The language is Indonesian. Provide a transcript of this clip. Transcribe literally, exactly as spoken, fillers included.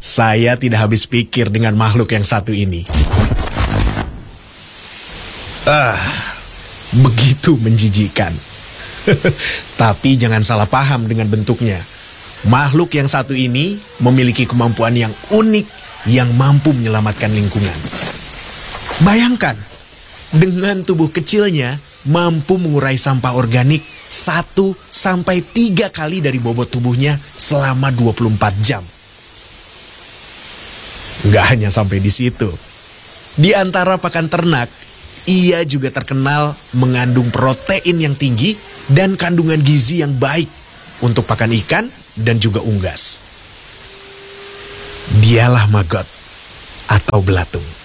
Saya tidak habis pikir dengan makhluk yang satu ini. Ah, begitu menjijikan. Tapi jangan salah paham dengan bentuknya. Makhluk yang satu ini memiliki kemampuan yang unik yang mampu menyelamatkan lingkungan. Bayangkan, dengan tubuh kecilnya mampu mengurai sampah organik satu sampai tiga kali dari bobot tubuhnya selama dua puluh empat jam. Nggak hanya sampai di situ. Di antara pakan ternak, ia juga terkenal mengandung protein yang tinggi dan kandungan gizi yang baik untuk pakan ikan dan juga unggas. Dialah maggot atau belatung.